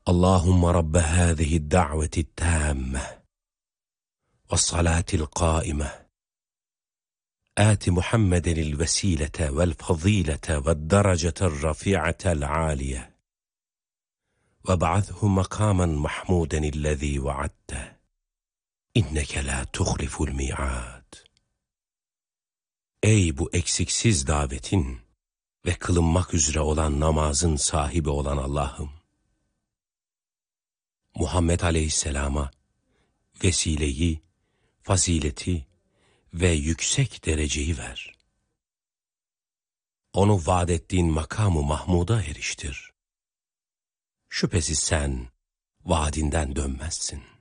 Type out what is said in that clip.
Allahümme Rabbe hâzihi da'veti tâmme ve salâtil qâime âti Muhammedenil vesîlete vel fazîlete ve derecetel rafi'atel âliye ve ba'athu makâmen mahmûdenillezî vaadte inneke lâ tuhliful mi'âd. Ey bu eksiksiz davetin ve kılınmak üzere olan namazın sahibi olan Allah'ım! Muhammed Aleyhisselam'a vesileyi, fazileti ve yüksek dereceyi ver. Onu vaad ettiğin makamı Mahmud'a eriştir. Şüphesiz sen vaadinden dönmezsin.